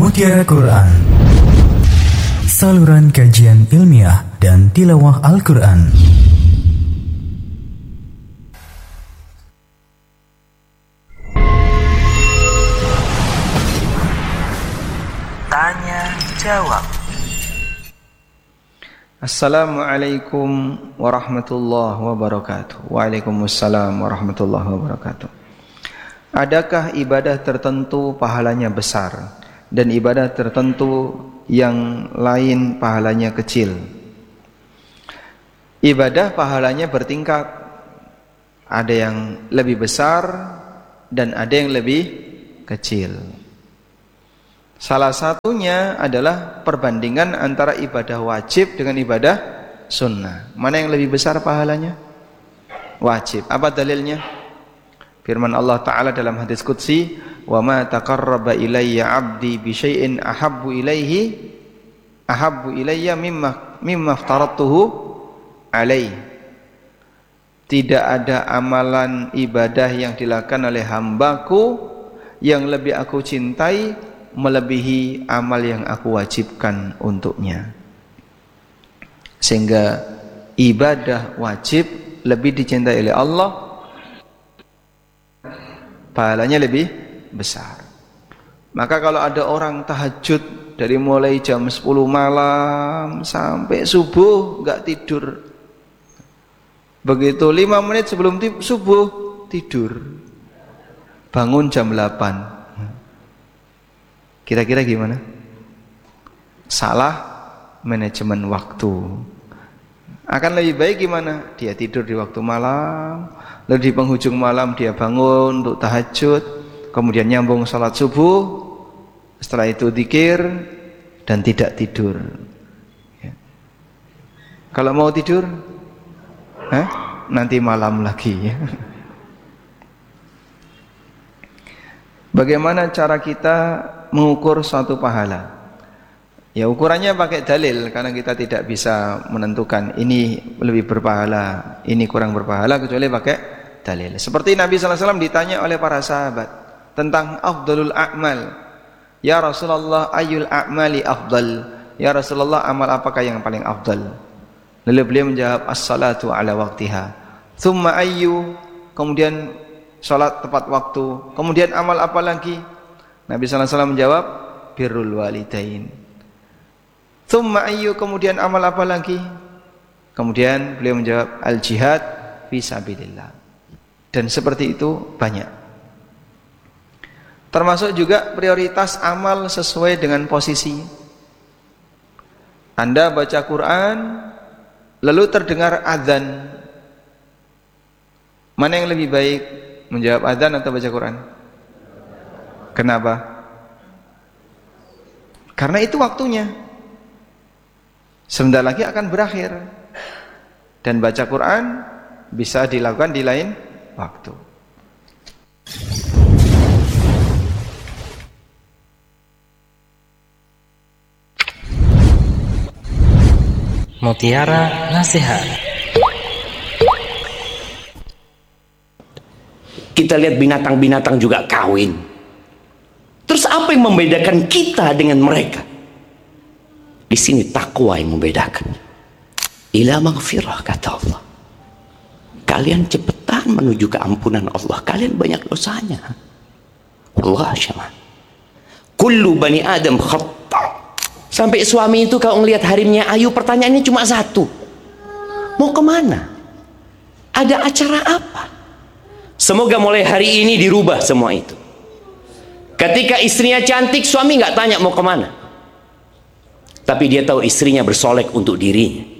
Mutiara Quran, saluran kajian ilmiah dan tilawah Al-Quran. Tanya jawab. Assalamualaikum warahmatullahi wabarakatuh. Waalaikumsalam warahmatullahi wabarakatuh. Adakah ibadah tertentu pahalanya besar dan ibadah tertentu yang lain pahalanya kecil? Ibadah pahalanya bertingkat. Ada yang lebih besar dan ada yang lebih kecil. Salah satunya adalah perbandingan antara ibadah wajib dengan ibadah sunnah. Mana yang lebih besar pahalanya? Wajib. Apa dalilnya? Firman Allah Ta'ala dalam hadis qudsi, "Wa ma taqarraba ilayya 'abdi bi syai'in ahabbu ilayya mimma aftaradtuhu alaih." Tidak ada amalan ibadah yang dilakukan oleh hambaku yang lebih aku cintai melebihi amal yang aku wajibkan untuknya. Sehingga ibadah wajib lebih dicintai oleh Allah, pahalanya lebih besar. Maka kalau ada orang tahajud dari mulai jam 10 malam sampai subuh nggak tidur, begitu 5 menit sebelum subuh tidur, bangun jam 8, kira-kira gimana? Salah manajemen waktu. Akan lebih baik gimana? Dia tidur di waktu malam, lalu di penghujung malam dia bangun untuk tahajud, kemudian nyambung salat subuh, setelah itu dzikir dan tidak tidur. Ya. Kalau mau tidur, nanti malam lagi. Ya. Bagaimana cara kita mengukur suatu pahala? Ya, ukurannya pakai dalil, karena kita tidak bisa menentukan ini lebih berpahala, ini kurang berpahala, kecuali pakai dalil. Seperti Nabi SAW ditanya oleh para sahabat tentang afdalul a'mal. Ya Rasulullah, ayyul a'mali afdal? Ya Rasulullah, amal apakah yang paling afdal? Lalu beliau menjawab, as-salatu ala waqtiha. Thumma ayyu? Kemudian salat tepat waktu. Kemudian amal apa lagi? Nabi SAW menjawab, birrul walidain. Thumma ayyu? Kemudian amal apa lagi? Kemudian beliau menjawab, al-jihad fi sabilillah. Dan seperti itu banyak. Termasuk juga prioritas amal sesuai dengan posisi. Anda baca Quran, lalu terdengar azan. Mana yang lebih baik? Menjawab azan atau baca Quran? Kenapa? Karena itu waktunya. Sebentar lagi akan berakhir. Dan baca Quran bisa dilakukan di lain waktu. Mutiara Nasihat. Kita lihat binatang-binatang juga kawin. Terus apa yang membedakan kita dengan mereka? Di sini takwa yang membedakan. Ila maghfirah, kata Allah. Kalian cepetan menuju keampunan Allah. Kalian banyak dosanya. Allah syama. Kullu bani Adam khata'. Sampai suami itu kalau ngelihat harimnya Ayu, pertanyaannya cuma satu. Mau kemana? Ada acara apa? Semoga mulai hari ini dirubah semua itu. Ketika istrinya cantik, suami nggak tanya mau kemana. Tapi dia tahu istrinya bersolek untuk dirinya.